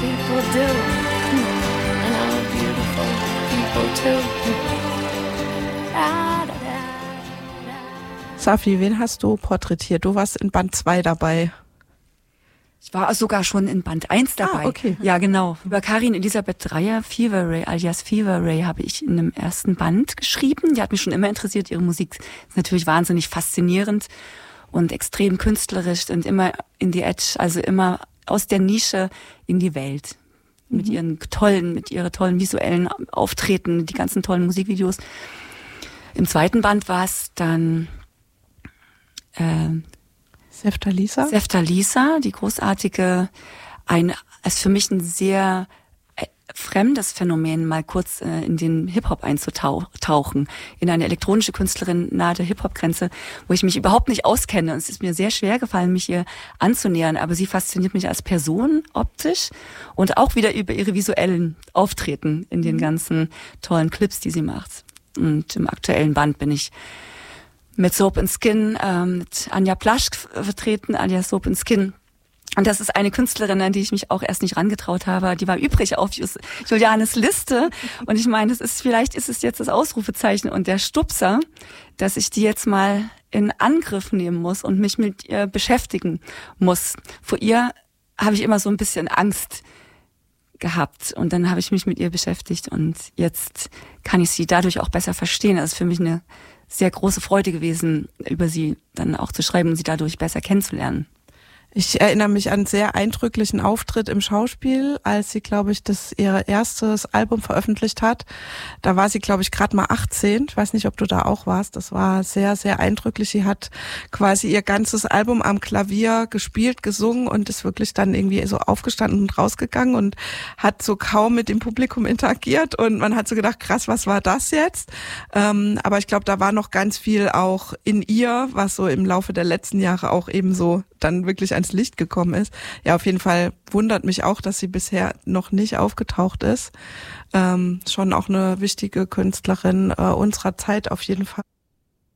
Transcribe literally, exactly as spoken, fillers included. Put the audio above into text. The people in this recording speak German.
people do. And all beautiful people too. Da, da, da, da. Safi, wen hast du porträtiert? Du warst in Band zwei dabei. Ich war sogar schon in Band eins dabei. Ah, okay. Ja, genau. Über Karin Elisabeth Dreyer, Fever Ray, alias Fever Ray, habe ich in einem ersten Band geschrieben. Die hat mich schon immer interessiert. Ihre Musik ist natürlich wahnsinnig faszinierend und extrem künstlerisch und immer in die Edge, also immer aus der Nische in die Welt. Mhm. Mit ihren tollen, mit ihrer tollen visuellen Auftreten, die ganzen tollen Musikvideos. Im zweiten Band war es dann äh, Seftalisa? Seftalisa, die großartige, ein, ist für mich ein sehr äh, fremdes Phänomen, mal kurz äh, in den Hip-Hop einzutauchen, in eine elektronische Künstlerin nahe der Hip-Hop-Grenze, wo ich mich überhaupt nicht auskenne. Und es ist mir sehr schwer gefallen, mich ihr anzunähern, aber sie fasziniert mich als Person optisch und auch wieder über ihre visuellen Auftreten in den ganzen tollen Clips, die sie macht. Und im aktuellen Band bin ich mit Soap and Skin, ähm, mit Anja Plasch vertreten, alias Soap and Skin. Und das ist eine Künstlerin, an die ich mich auch erst nicht rangetraut habe. Die war übrig auf Julianes Liste. Und ich meine, das ist, vielleicht ist es jetzt das Ausrufezeichen und der Stupser, dass ich die jetzt mal in Angriff nehmen muss und mich mit ihr beschäftigen muss. Vor ihr habe ich immer so ein bisschen Angst gehabt. Und dann habe ich mich mit ihr beschäftigt und jetzt kann ich sie dadurch auch besser verstehen. Das ist für mich eine sehr große Freude gewesen, über sie dann auch zu schreiben und sie dadurch besser kennenzulernen. Ich erinnere mich an einen sehr eindrücklichen Auftritt im Schauspiel, als sie, glaube ich, das ihr erstes Album veröffentlicht hat. Da war sie, glaube ich, gerade mal achtzehn. Ich weiß nicht, ob du da auch warst. Das war sehr, sehr eindrücklich. Sie hat quasi ihr ganzes Album am Klavier gespielt, gesungen und ist wirklich dann irgendwie so aufgestanden und rausgegangen und hat so kaum mit dem Publikum interagiert. Und man hat so gedacht, krass, was war das jetzt? Ähm, aber ich glaube, da war noch ganz viel auch in ihr, was so im Laufe der letzten Jahre auch eben so dann wirklich ans Licht gekommen ist. Ja, auf jeden Fall wundert mich auch, dass sie bisher noch nicht aufgetaucht ist. Ähm, schon auch eine wichtige Künstlerin äh, unserer Zeit auf jeden Fall.